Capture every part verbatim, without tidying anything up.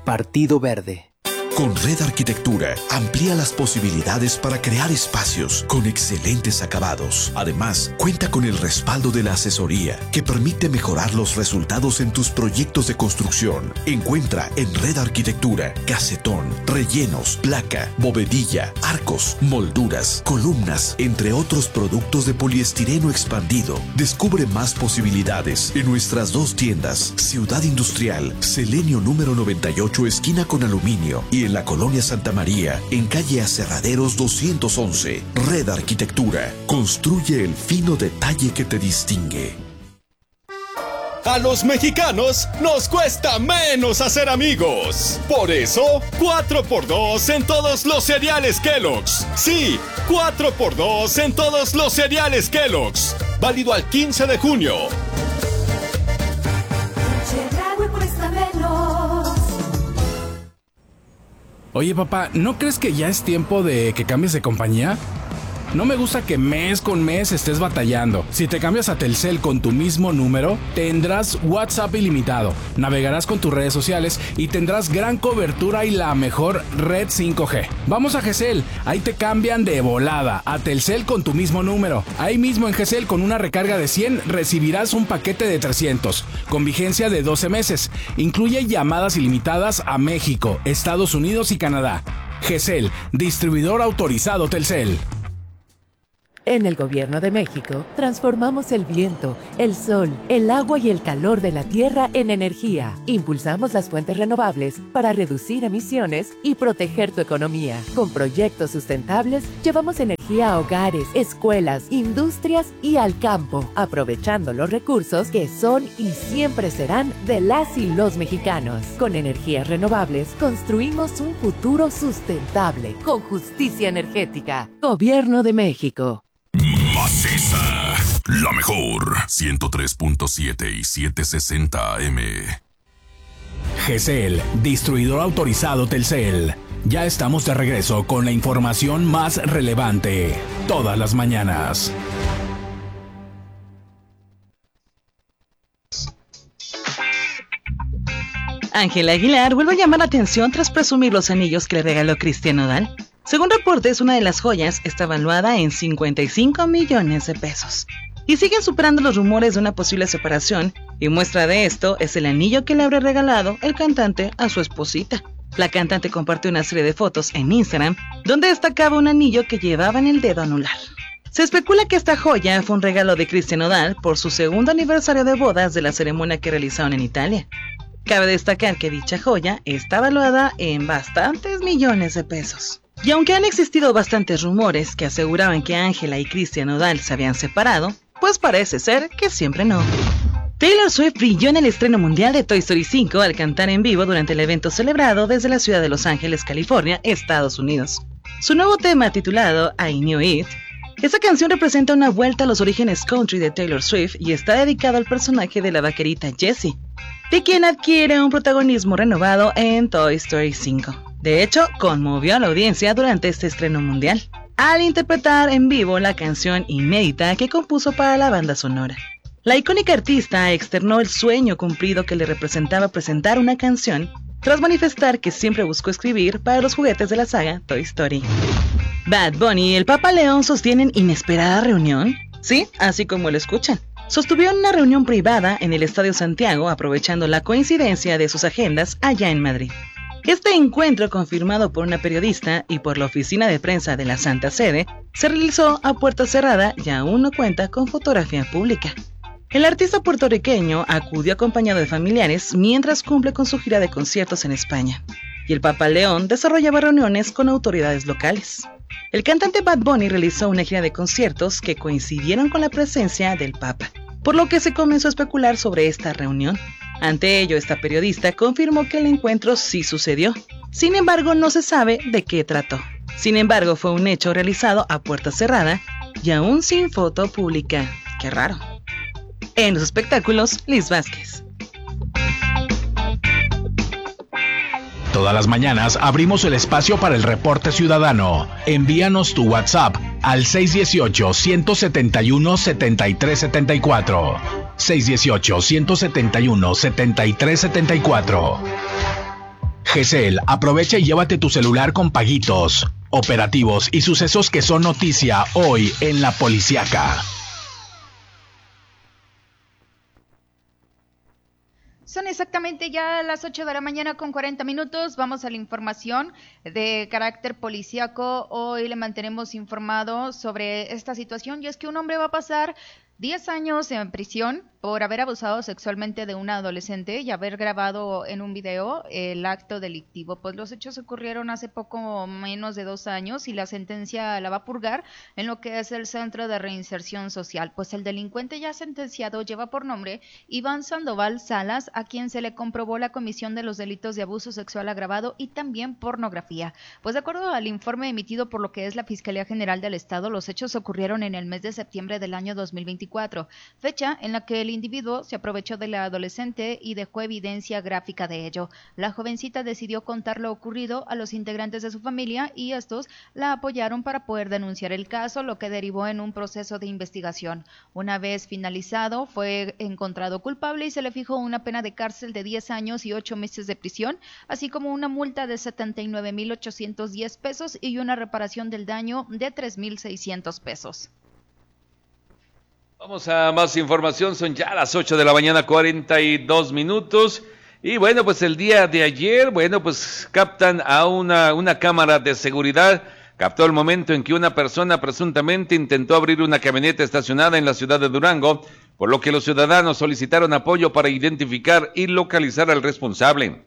Partido Verde. Con Red Arquitectura, amplía las posibilidades para crear espacios con excelentes acabados. Además, cuenta con el respaldo de la asesoría que permite mejorar los resultados en tus proyectos de construcción. Encuentra en Red Arquitectura casetón, rellenos, placa, bovedilla, arcos, molduras, columnas, entre otros productos de poliestireno expandido. Descubre más posibilidades en nuestras dos tiendas, Ciudad Industrial, Selenio número noventa y ocho, esquina con aluminio, y en la Colonia Santa María, en calle Aserraderos doscientos once. Red Arquitectura. Construye el fino detalle que te distingue. A los mexicanos nos cuesta menos hacer amigos. Por eso, cuatro por dos en todos los cereales Kellogg's. Sí, cuatro por dos en todos los cereales Kellogg's. Válido al quince de junio. Oye, papá, ¿no crees que ya es tiempo de que cambies de compañía? No me gusta que mes con mes estés batallando. Si te cambias a Telcel con tu mismo número, tendrás WhatsApp ilimitado, navegarás con tus redes sociales y tendrás gran cobertura y la mejor red cinco G. Vamos a Gesell, ahí te cambian de volada a Telcel con tu mismo número. Ahí mismo en Gesell, con una recarga de cien, recibirás un paquete de trescientos, con vigencia de doce meses. Incluye llamadas ilimitadas a México, Estados Unidos y Canadá. Gesell, distribuidor autorizado Telcel. En el Gobierno de México, transformamos el viento, el sol, el agua y el calor de la tierra en energía. Impulsamos las fuentes renovables para reducir emisiones y proteger tu economía. Con proyectos sustentables, llevamos energía a hogares, escuelas, industrias y al campo, aprovechando los recursos que son y siempre serán de las y los mexicanos. Con energías renovables, construimos un futuro sustentable, con justicia energética. Gobierno de México. Maciza, la mejor, ciento tres punto siete y setecientos sesenta A M. Gesell, distribuidor autorizado Telcel. Ya estamos de regreso con la información más relevante, todas las mañanas. Ángela Aguilar vuelve a llamar la atención tras presumir los anillos que le regaló Cristian Nodal. Según reportes, una de las joyas está valuada en cincuenta y cinco millones de pesos. Y siguen superando los rumores de una posible separación, y muestra de esto es el anillo que le habrá regalado el cantante a su esposita. La cantante compartió una serie de fotos en Instagram, donde destacaba un anillo que llevaba en el dedo anular. Se especula que esta joya fue un regalo de Cristian Nodal por su segundo aniversario de bodas de la ceremonia que realizaron en Italia. Cabe destacar que dicha joya está valuada en bastantes millones de pesos. Y aunque han existido bastantes rumores que aseguraban que Ángela y Cristian Nodal se habían separado, pues parece ser que siempre no. Taylor Swift brilló en el estreno mundial de Toy Story cinco al cantar en vivo durante el evento celebrado desde la ciudad de Los Ángeles, California, Estados Unidos. Su nuevo tema, titulado I Knew It, esta canción representa una vuelta a los orígenes country de Taylor Swift y está dedicado al personaje de la vaquerita Jessie, de quien adquiere un protagonismo renovado en Toy Story cinco. De hecho, conmovió a la audiencia durante este estreno mundial, al interpretar en vivo la canción inédita que compuso para la banda sonora. La icónica artista externó el sueño cumplido que le representaba presentar una canción, tras manifestar que siempre buscó escribir para los juguetes de la saga Toy Story. Bad Bunny y el Papa León sostienen inesperada reunión, sí, así como lo escuchan. Sostuvieron una reunión privada en el Estadio Santiago, aprovechando la coincidencia de sus agendas allá en Madrid. Este encuentro, confirmado por una periodista y por la oficina de prensa de la Santa Sede, se realizó a puerta cerrada y aún no cuenta con fotografía pública. El artista puertorriqueño acudió acompañado de familiares mientras cumple con su gira de conciertos en España, y el Papa León desarrollaba reuniones con autoridades locales. El cantante Bad Bunny realizó una gira de conciertos que coincidieron con la presencia del Papa, por lo que se comenzó a especular sobre esta reunión. Ante ello, esta periodista confirmó que el encuentro sí sucedió. Sin embargo, no se sabe de qué trató. Sin embargo, fue un hecho realizado a puerta cerrada y aún sin foto pública. ¡Qué raro! En los espectáculos, Liz Vázquez. Todas las mañanas abrimos el espacio para el reporte ciudadano. Envíanos tu WhatsApp al seis uno ocho, uno siete uno, siete tres siete cuatro. seis uno ocho, uno siete uno, siete tres siete cuatro. G C L, aprovecha y llévate tu celular con paguitos, operativos y sucesos que son noticia hoy en La Policiaca. Son exactamente ya las ocho de la mañana con cuarenta minutos. Vamos a la información de carácter policíaco. Hoy le mantenemos informado sobre esta situación y es que un hombre va a pasar diez años en prisión por haber abusado sexualmente de una adolescente y haber grabado en un video el acto delictivo. Pues los hechos ocurrieron hace poco menos de dos años y la sentencia la va a purgar en lo que es el Centro de Reinserción Social. Pues el delincuente ya sentenciado lleva por nombre Iván Sandoval Salas, a quien se le comprobó la comisión de los delitos de abuso sexual agravado y también pornografía. Pues de acuerdo al informe emitido por lo que es la Fiscalía General del Estado, los hechos ocurrieron en el mes de septiembre del año dos mil veinticuatro, fecha en la que el individuo se aprovechó de la adolescente y dejó evidencia gráfica de ello. La jovencita decidió contar lo ocurrido a los integrantes de su familia y estos la apoyaron para poder denunciar el caso, lo que derivó en un proceso de investigación. Una vez finalizado, fue encontrado culpable y se le fijó una pena de cárcel de diez años y ocho meses de prisión, así como una multa de setenta y nueve mil ochocientos diez pesos y una reparación del daño de tres mil seiscientos pesos. Vamos a más información, son ya las ocho de la mañana, cuarenta y dos minutos. Y bueno, pues el día de ayer, bueno, pues captan a una, una cámara de seguridad, captó el momento en que una persona presuntamente intentó abrir una camioneta estacionada en la ciudad de Durango, por lo que los ciudadanos solicitaron apoyo para identificar y localizar al responsable.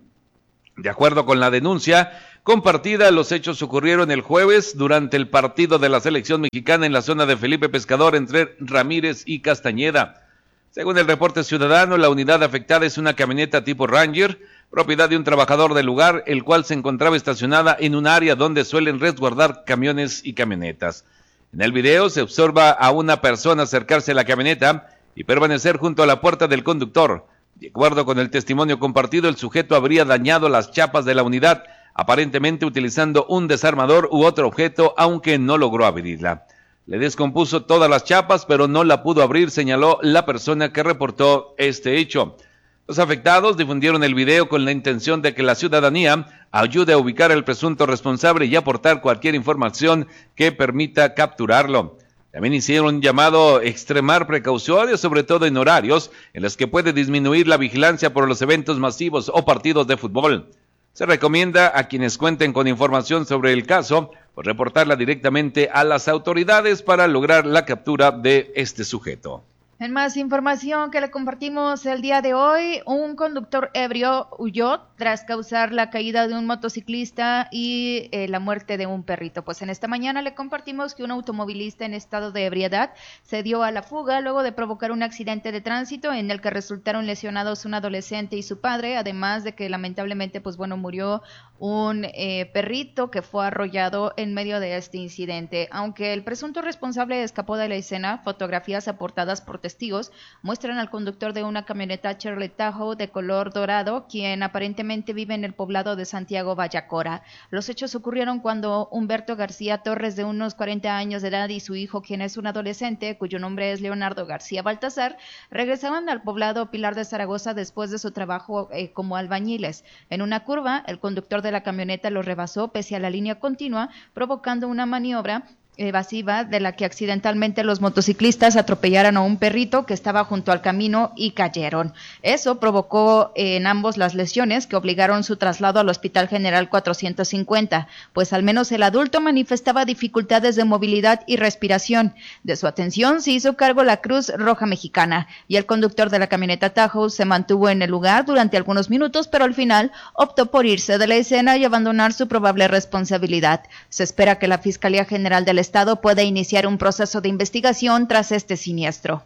De acuerdo con la denuncia compartida, los hechos ocurrieron el jueves durante el partido de la selección mexicana en la zona de Felipe Pescador entre Ramírez y Castañeda. Según el reporte ciudadano, la unidad afectada es una camioneta tipo Ranger, propiedad de un trabajador del lugar, el cual se encontraba estacionada en un área donde suelen resguardar camiones y camionetas. En el video se observa a una persona acercarse a la camioneta y permanecer junto a la puerta del conductor. De acuerdo con el testimonio compartido, el sujeto habría dañado las chapas de la unidad, aparentemente utilizando un desarmador u otro objeto, aunque no logró abrirla. Le descompuso todas las chapas, pero no la pudo abrir, señaló la persona que reportó este hecho. Los afectados difundieron el video con la intención de que la ciudadanía ayude a ubicar al presunto responsable y aportar cualquier información que permita capturarlo. También hicieron un llamado a extremar precauciones, sobre todo en horarios en los que puede disminuir la vigilancia por los eventos masivos o partidos de fútbol. Se recomienda a quienes cuenten con información sobre el caso, pues reportarla directamente a las autoridades para lograr la captura de este sujeto. En más información que le compartimos el día de hoy, un conductor ebrio huyó tras causar la caída de un motociclista y eh, la muerte de un perrito. Pues en esta mañana le compartimos que un automovilista en estado de ebriedad se dio a la fuga luego de provocar un accidente de tránsito en el que resultaron lesionados un adolescente y su padre, además de que lamentablemente pues bueno murió un eh, perrito que fue arrollado en medio de este incidente. Aunque el presunto responsable escapó de la escena, fotografías aportadas por testigos muestran al conductor de una camioneta Chevrolet Tahoe de color dorado, quien aparentemente vive en el poblado de Santiago Vallacora. Los hechos ocurrieron cuando Humberto García Torres, de unos cuarenta años de edad, y su hijo, quien es un adolescente, cuyo nombre es Leonardo García Baltazar, regresaban al poblado Pilar de Zaragoza después de su trabajo eh, como albañiles. En una curva, el conductor de la camioneta los rebasó pese a la línea continua, provocando una maniobra evasiva de la que accidentalmente los motociclistas atropellaron a un perrito que estaba junto al camino y cayeron. Eso provocó en ambos las lesiones que obligaron su traslado al Hospital General cuatrocientos cincuenta, pues al menos el adulto manifestaba dificultades de movilidad y respiración. De su atención se hizo cargo la Cruz Roja Mexicana y el conductor de la camioneta Tahoe se mantuvo en el lugar durante algunos minutos, pero al final optó por irse de la escena y abandonar su probable responsabilidad. Se espera que la Fiscalía General del Estado puede iniciar un proceso de investigación tras este siniestro.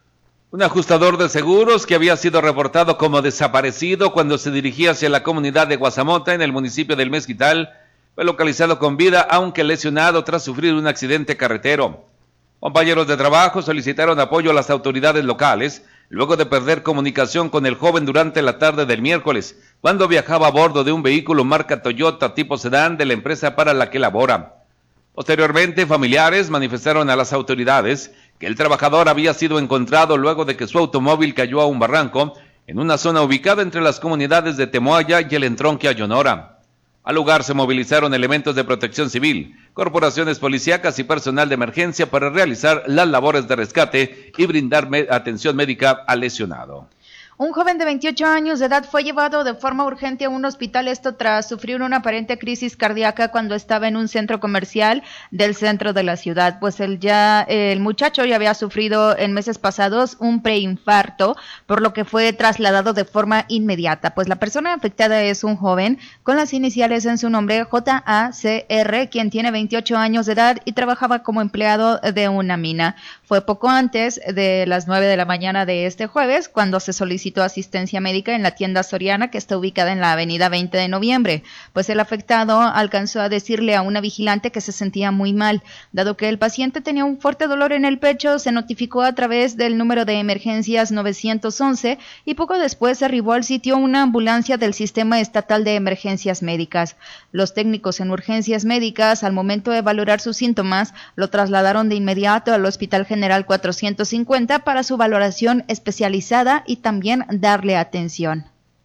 Un ajustador de seguros que había sido reportado como desaparecido cuando se dirigía hacia la comunidad de Guazamota en el municipio del Mezquital fue localizado con vida, aunque lesionado tras sufrir un accidente carretero. Compañeros de trabajo solicitaron apoyo a las autoridades locales luego de perder comunicación con el joven durante la tarde del miércoles, cuando viajaba a bordo de un vehículo marca Toyota tipo sedán de la empresa para la que labora. Posteriormente, familiares manifestaron a las autoridades que el trabajador había sido encontrado luego de que su automóvil cayó a un barranco en una zona ubicada entre las comunidades de Temoaya y el entronque a Yonora. Al lugar se movilizaron elementos de protección civil, corporaciones policíacas y personal de emergencia para realizar las labores de rescate y brindar me- atención médica al lesionado. Un joven de veintiocho años de edad fue llevado de forma urgente a un hospital, esto tras sufrir una aparente crisis cardíaca cuando estaba en un centro comercial del centro de la ciudad. Pues el, ya, el muchacho ya había sufrido en meses pasados un preinfarto, por lo que fue trasladado de forma inmediata. Pues la persona afectada es un joven con las iniciales en su nombre J A C R, quien tiene veintiocho años de edad y trabajaba como empleado de una mina. Fue poco antes de las nueve de la mañana de este jueves cuando se solicitó asistencia médica en la tienda Soriana, que está ubicada en la avenida veinte de noviembre, pues el afectado alcanzó a decirle a una vigilante que se sentía muy mal. Dado que el paciente tenía un fuerte dolor en el pecho, se notificó a través del número de emergencias nueve once y poco después arribó al sitio una ambulancia del Sistema Estatal de Emergencias Médicas. Los técnicos en urgencias médicas, al momento de valorar sus síntomas, lo trasladaron de inmediato al Hospital General cuatrocientos cincuenta para su valoración especializada y también darle atención.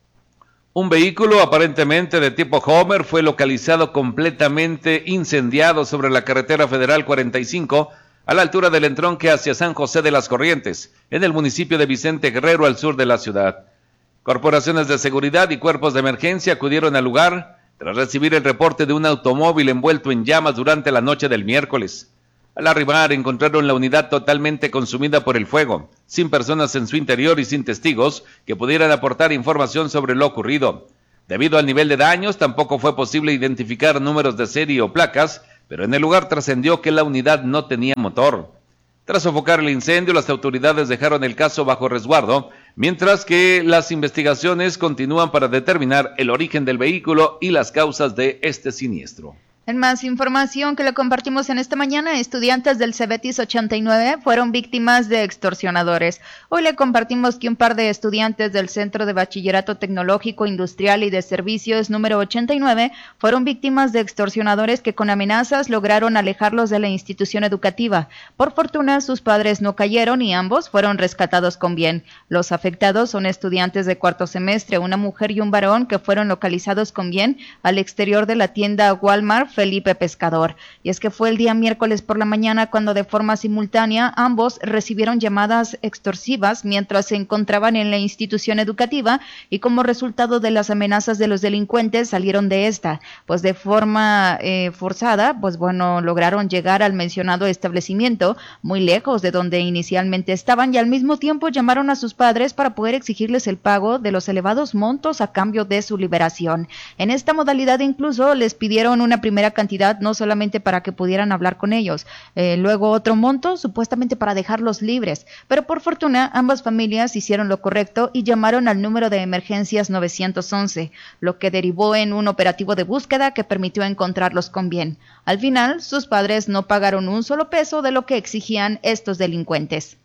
Un vehículo aparentemente de tipo Homer fue localizado completamente incendiado sobre la carretera federal cuarenta y cinco a la altura del entronque hacia San José de las Corrientes, en el municipio de Vicente Guerrero, al sur de la ciudad. Corporaciones de seguridad y cuerpos de emergencia acudieron al lugar tras recibir el reporte de un automóvil envuelto en llamas durante la noche del miércoles. Al arribar encontraron la unidad totalmente consumida por el fuego, sin personas en su interior y sin testigos que pudieran aportar información sobre lo ocurrido. Debido al nivel de daños, tampoco fue posible identificar números de serie o placas, pero en el lugar trascendió que la unidad no tenía motor. Tras sofocar el incendio, las autoridades dejaron el caso bajo resguardo, mientras que las investigaciones continúan para determinar el origen del vehículo y las causas de este siniestro. En más información que le compartimos en esta mañana, estudiantes del Cebetis ochenta y nueve fueron víctimas de extorsionadores. Hoy le compartimos que un par de estudiantes del Centro de Bachillerato Tecnológico, Industrial y de Servicios número ochenta y nueve fueron víctimas de extorsionadores que con amenazas lograron alejarlos de la institución educativa. Por fortuna, sus padres no cayeron y ambos fueron rescatados con bien. Los afectados son estudiantes de cuarto semestre, una mujer y un varón que fueron localizados con bien al exterior de la tienda Walmart Felipe Pescador. Y es que fue el día miércoles por la mañana cuando de forma simultánea ambos recibieron llamadas extorsivas mientras se encontraban en la institución educativa y como resultado de las amenazas de los delincuentes salieron de esta, pues de forma eh, forzada, pues bueno, lograron llegar al mencionado establecimiento muy lejos de donde inicialmente estaban y al mismo tiempo llamaron a sus padres para poder exigirles el pago de los elevados montos a cambio de su liberación. En esta modalidad incluso les pidieron una primera cantidad no solamente para que pudieran hablar con ellos, eh, luego otro monto supuestamente para dejarlos libres, pero por fortuna ambas familias hicieron lo correcto y llamaron al número de emergencias nueve once, lo que derivó en un operativo de búsqueda que permitió encontrarlos con bien. Al final, sus padres no pagaron un solo peso de lo que exigían estos delincuentes.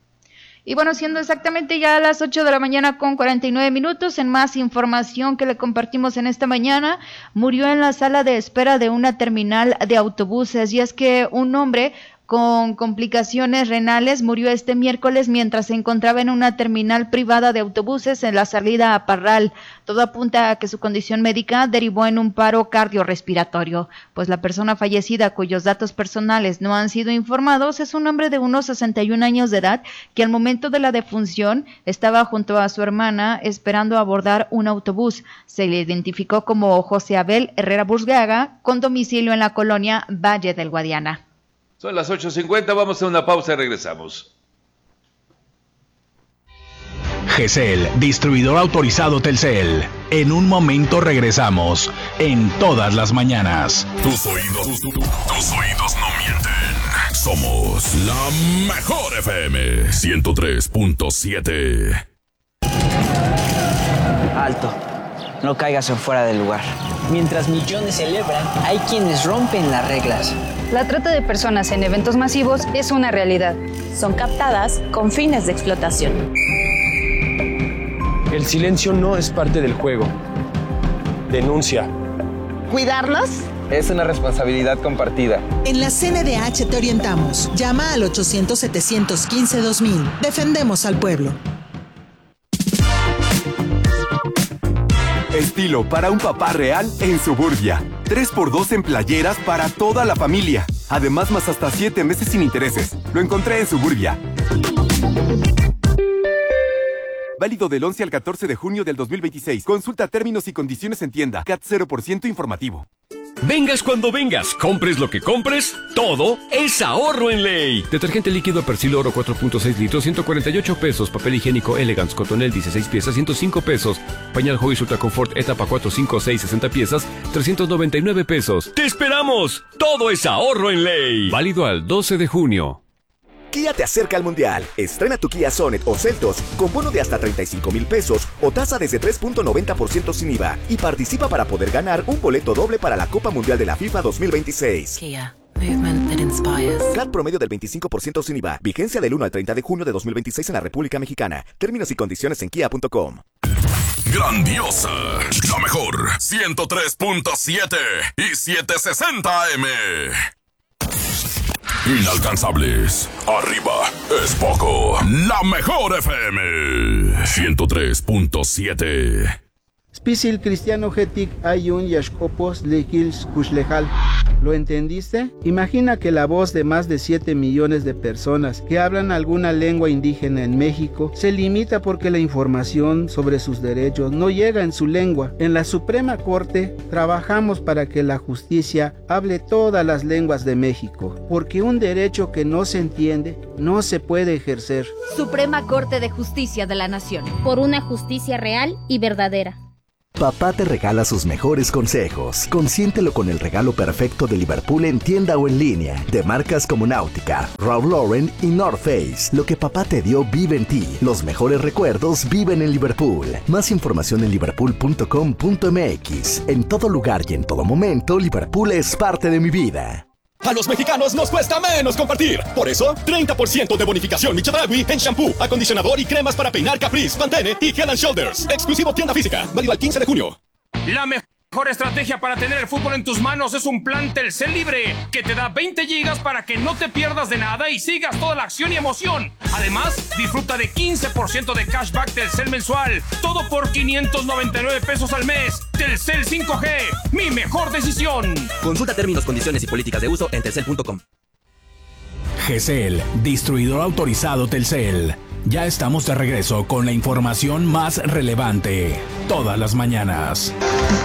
Y bueno, siendo exactamente ya a las ocho de la mañana con cuarenta y nueve minutos, en más información que le compartimos en esta mañana, murió en la sala de espera de una terminal de autobuses, y es que un hombre con complicaciones renales murió este miércoles mientras se encontraba en una terminal privada de autobuses en la salida a Parral. Todo apunta a que su condición médica derivó en un paro cardiorrespiratorio, pues la persona fallecida cuyos datos personales no han sido informados es un hombre de unos sesenta y un años de edad que al momento de la defunción estaba junto a su hermana esperando abordar un autobús. Se le identificó como José Abel Herrera Burgaga, con domicilio en la colonia Valle del Guadiana. Son las ocho cincuenta, vamos a una pausa y regresamos. G E S E L, distribuidor autorizado Telcel. En un momento regresamos, en todas las mañanas. Tus oídos, tus, tus oídos no mienten. Somos la mejor F M ciento tres punto siete. Alto, no caigas en fuera del lugar. Mientras millones celebran, hay quienes rompen las reglas. La trata de personas en eventos masivos es una realidad. Son captadas con fines de explotación. El silencio no es parte del juego. Denuncia. ¿Cuidarlos? Es una responsabilidad compartida. En la C N D H te orientamos. Llama al ochocientos, setecientos quince, dos mil. Defendemos al pueblo. Estilo para un papá real en Suburbia. tres por dos en playeras para toda la familia. Además, más hasta siete meses sin intereses. Lo encontré en Suburbia. Válido del once al catorce de junio del dos mil veintiséis. Consulta términos y condiciones en tienda. C A T cero por ciento informativo. Vengas cuando vengas, compres lo que compres, todo es ahorro en Ley. Detergente líquido Persil Oro cuatro punto seis litros, ciento cuarenta y ocho pesos. Papel higiénico Elegance Cotonel dieciséis piezas, ciento cinco pesos. Pañal Huggies Ultra Comfort Etapa cuatro, cinco, seis, sesenta piezas, trescientos noventa y nueve pesos. ¡Te esperamos! Todo es ahorro en Ley. Válido al doce de junio. Kia te acerca al Mundial. Estrena tu Kia Sonet o Seltos con bono de hasta treinta y cinco mil pesos o tasa desde tres punto noventa por ciento sin I V A y participa para poder ganar un boleto doble para la Copa Mundial de la FIFA dos mil veintiséis. Kia. Movement that inspires. C A T promedio del veinticinco por ciento sin I V A. Vigencia del uno al treinta de junio de dos mil veintiséis en la República Mexicana. Términos y condiciones en kia punto com. Grandiosa, la mejor, ciento tres punto siete y setecientos sesenta A M. Inalcanzables, arriba es poco. La mejor F M, ciento tres punto siete. Spisil cristiano hetik ayun yashkopos lehils kushlehal. ¿Lo entendiste? Imagina que la voz de más de siete millones de personas que hablan alguna lengua indígena en México se limita porque la información sobre sus derechos no llega en su lengua. En la Suprema Corte trabajamos para que la justicia hable todas las lenguas de México, porque un derecho que no se entiende no se puede ejercer. Suprema Corte de Justicia de la Nación. Por una justicia real y verdadera. Papá te regala sus mejores consejos. Consiéntelo con el regalo perfecto de Liverpool en tienda o en línea. De marcas como Nautica, Ralph Lauren y North Face. Lo que papá te dio vive en ti. Los mejores recuerdos viven en Liverpool. Más información en liverpool punto com punto m x. En todo lugar y en todo momento, Liverpool es parte de mi vida. A los mexicanos nos cuesta menos compartir. Por eso, treinta por ciento de bonificación Michodragui en shampoo, acondicionador y cremas para peinar Caprice, Pantene y Head and Shoulders. Exclusivo tienda física. Válido al quince de junio. La mejor estrategia para tener el fútbol en tus manos es un plan Telcel Libre que te da veinte gigas para que no te pierdas de nada y sigas toda la acción y emoción. Además, disfruta de quince por ciento de cashback Telcel mensual. Todo por quinientos noventa y nueve pesos al mes. Telcel cinco G, mi mejor decisión. Consulta términos, condiciones y políticas de uso en telcel punto com. G C L, distribuidor autorizado Telcel. Ya estamos de regreso con la información más relevante todas las mañanas.